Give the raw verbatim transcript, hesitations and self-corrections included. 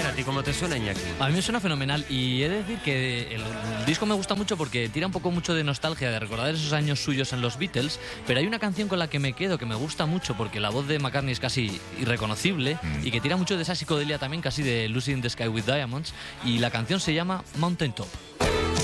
bien. ¿A ti cómo te suena, Iñaki? A mí me suena fenomenal y he de decir que el, el disco me gusta mucho porque tira un poco mucho de nostalgia, de recordar esos años suyos en los Beatles, pero hay una canción con la que me quedo que me gusta mucho porque la voz de McCartney es casi irreconocible mm. y que tira mucho de esa psicodelia también, casi de Lucy in the Sky with Diamonds, y la canción se llama Mountain Top.